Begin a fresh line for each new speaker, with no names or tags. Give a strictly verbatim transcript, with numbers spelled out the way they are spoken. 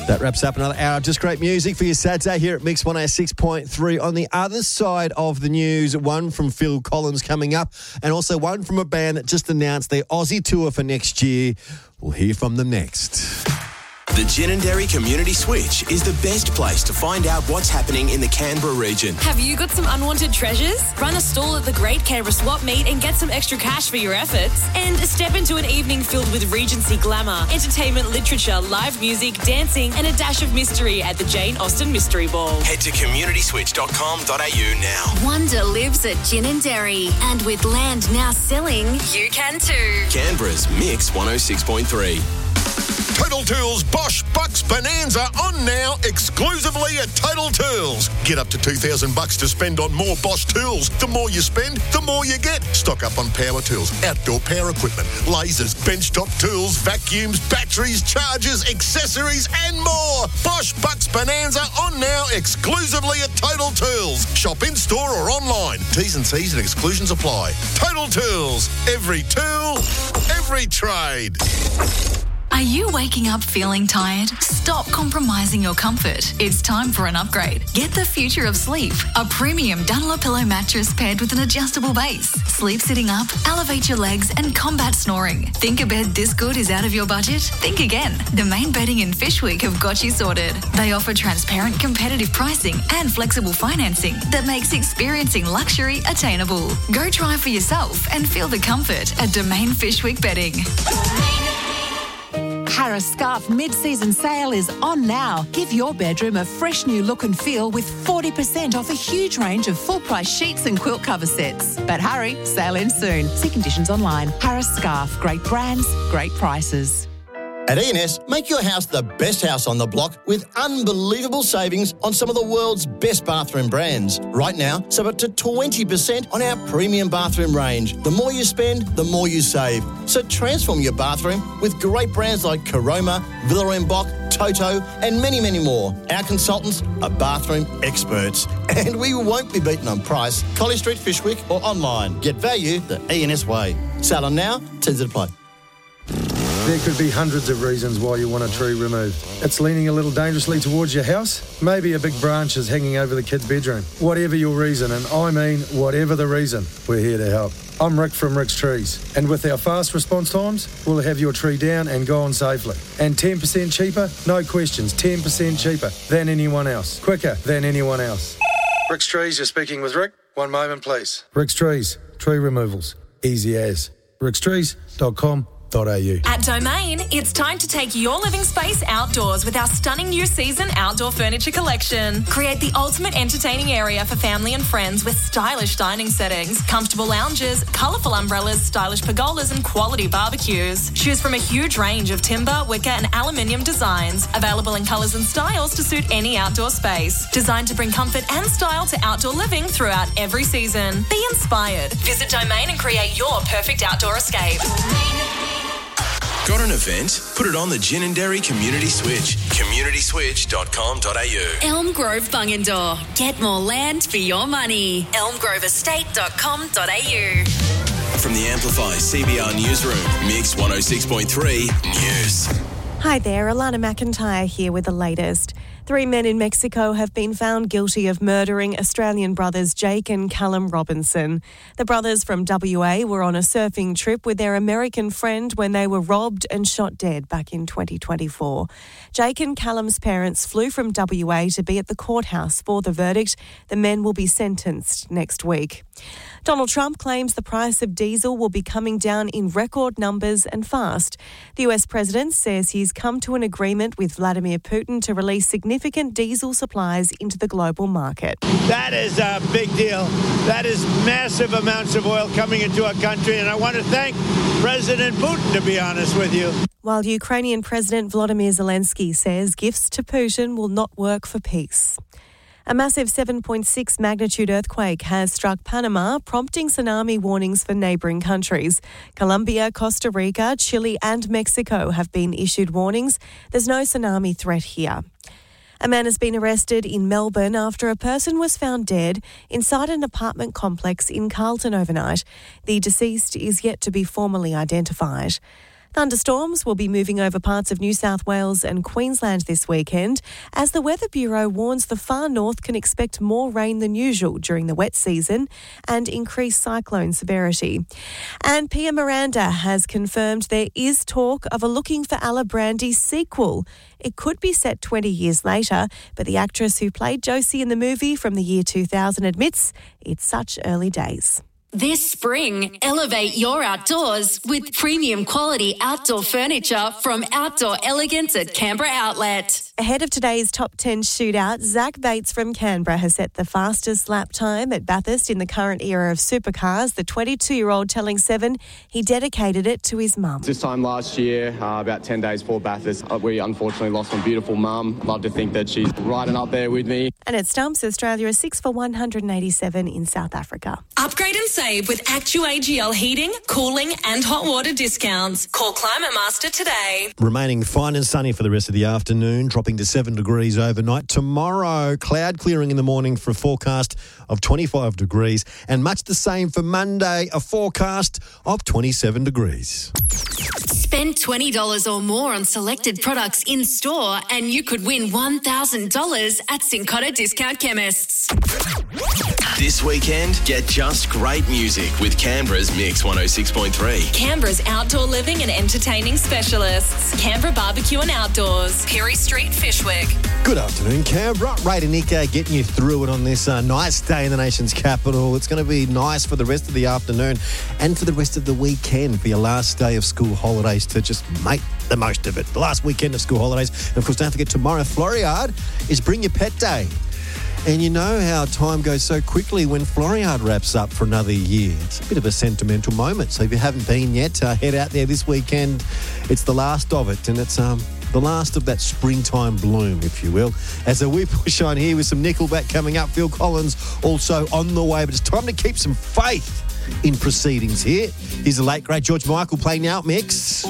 That wraps up another hour of just great music for your Saturday here at Mix one oh six point three. On the other side of the news, one from Phil Collins coming up, and also one from a band that just announced their Aussie tour for next year. We'll hear from them next.
The Ginninderry Community Switch is the best place to find out what's happening in the Canberra region.
Have you got some unwanted treasures? Run a stall at the Great Canberra Swap Meet and get some extra cash for your efforts. And step into an evening filled with Regency glamour, entertainment, literature, live music, dancing, and a dash of mystery at the Jane Austen Mystery Ball.
Head to community switch dot com dot a u now.
Wonder lives at Ginninderry, and with land now selling, you can too.
Canberra's Mix one oh six point three.
Total Tools Bosch Bucks Bonanza on now exclusively at Total Tools. Get up to two thousand bucks to spend on more Bosch tools. The more you spend, the more you get. Stock up on power tools, outdoor power equipment, lasers, benchtop tools, vacuums, batteries, chargers, accessories and more. Bosch Bucks Bonanza on now exclusively at Total Tools. Shop in store or online. T's and C's and exclusions apply. Total Tools. Every tool, every trade.
Are you waking up feeling tired? Stop compromising your comfort. It's time for an upgrade. Get the future of sleep. A premium Dunlop mattress paired with an adjustable base. Sleep sitting up, elevate your legs and combat snoring. Think a bed this good is out of your budget? Think again. The Main Bedding and Fish Week have got you sorted. They offer transparent, competitive pricing and flexible financing that makes experiencing luxury attainable. Go try for yourself and feel the comfort at Domain Fish Week Bedding.
Harris Scarf mid-season sale is on now. Give your bedroom a fresh new look and feel with forty percent off a huge range of full-price sheets and quilt cover sets. But hurry, sale ends soon. See conditions online. Harris Scarf. Great brands, great prices.
At E and S, make your house the best house on the block with unbelievable savings on some of the world's best bathroom brands. Right now, save up to twenty percent on our premium bathroom range. The more you spend, the more you save. So transform your bathroom with great brands like Caroma, Villa en Bock, Toto and many, many more. Our consultants are bathroom experts and we won't be beaten on price. Collie Street, Fishwick or online. Get value the E and S way. Sale on now, T's at play.
There could be hundreds of reasons why you want a tree removed. It's leaning a little dangerously towards your house. Maybe a big branch is hanging over the kid's bedroom. Whatever your reason, and I mean whatever the reason, we're here to help. I'm Rick from Rick's Trees, and with our fast response times, we'll have your tree down and gone safely. And ten percent cheaper? No questions, ten percent cheaper than anyone else. Quicker than anyone else. Rick's Trees, you're speaking with Rick. One moment, please. Rick's Trees, tree removals. Easy as. ricks trees dot com.
At Domain, it's time to take your living space outdoors with our stunning new season outdoor furniture collection. Create the ultimate entertaining area for family and friends with stylish dining settings, comfortable lounges, colourful umbrellas, stylish pergolas and quality barbecues. Choose from a huge range of timber, wicker and aluminium designs, available in colours and styles to suit any outdoor space. Designed to bring comfort and style to outdoor living throughout every season. Be inspired. Visit Domain and create your perfect outdoor escape.
Got an event? Put it on the Ginninderry Community Switch. community switch dot com dot a u.
Elm Grove Bungendore. Get more land for your money. elm grove estate dot com dot a u.
From the Amplify C B R Newsroom, Mix one oh six point three News.
Hi there, Alana McIntyre here with the latest. Three men in Mexico have been found guilty of murdering Australian brothers Jake and Callum Robinson. The brothers from W A were on a surfing trip with their American friend when they were robbed and shot dead back in twenty twenty-four. Jake and Callum's parents flew from W A to be at the courthouse for the verdict. The men will be sentenced next week. Donald Trump claims the price of diesel will be coming down in record numbers and fast. The U S president says he's come to an agreement with Vladimir Putin to release significant diesel supplies into the global market.
That is a big deal. That is massive amounts of oil coming into our country, and I want to thank President Putin, to be honest with you.
While Ukrainian President Volodymyr Zelensky says gifts to Putin will not work for peace. A massive seven point six magnitude earthquake has struck Panama, prompting tsunami warnings for neighbouring countries. Colombia, Costa Rica, Chile and Mexico have been issued warnings. There's no tsunami threat here. A man has been arrested in Melbourne after a person was found dead inside an apartment complex in Carlton overnight. The deceased is yet to be formally identified. Thunderstorms will be moving over parts of New South Wales and Queensland this weekend, as the Weather Bureau warns the far north can expect more rain than usual during the wet season and increased cyclone severity. And Pia Miranda has confirmed there is talk of a Looking for Alibrandi sequel. It could be set twenty years later, but the actress who played Josie in the movie from the year two thousand admits it's such early days.
This spring, elevate your outdoors with premium quality outdoor furniture from Outdoor Elegance at Canberra Outlet.
Ahead of today's top ten shootout, Zach Bates from Canberra has set the fastest lap time at Bathurst in the current era of supercars. The twenty-two-year-old telling Seven he dedicated it to his mum.
This time last year, uh, about ten days before Bathurst, uh, we unfortunately lost my beautiful mum. Love to think that she's riding up there with me.
And at Stumps, Australia is six for one hundred eighty-seven in South Africa.
Upgrade and save with AccuAGL heating, cooling and hot water discounts. Call Climate Master today.
Remaining fine and sunny for the rest of the afternoon, dropping to seven degrees overnight. Tomorrow, cloud clearing in the morning for a forecast of twenty-five degrees, and much the same for Monday, a forecast of twenty-seven degrees.
Spend twenty dollars or more on selected products in store and you could win one thousand dollars at Cincotta Discount Chemists.
This weekend, get just great music with Canberra's Mix one oh six point three.
Canberra's outdoor living and entertaining specialists. Canberra Barbecue and Outdoors. Perry Street, Fishwick.
Good afternoon, Canberra. Ray and Nico getting you through it on this uh, nice day in the nation's capital. It's going to be nice for the rest of the afternoon and for the rest of the weekend, for your last day of school holidays, to just make the most of it. The last weekend of school holidays. And of course, don't forget, tomorrow, Floriade is Bring Your Pet Day. And you know how time goes so quickly when Floriade wraps up for another year. It's a bit of a sentimental moment. So if you haven't been yet, uh, head out there this weekend. It's the last of it, and it's um the last of that springtime bloom, if you will. As we push on here with some Nickelback coming up, Phil Collins also on the way. But it's time to keep some faith in proceedings here. Here's the late, great George Michael playing Out Mix.